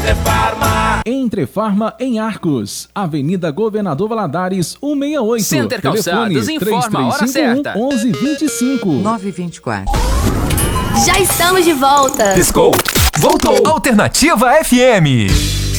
Entre Farma em Arcos, Avenida Governador Valadares, 168. Center Calçados informa a hora certa. 11h25. 9h24. Já estamos de volta. Piscou. Voltou. Alternativa FM.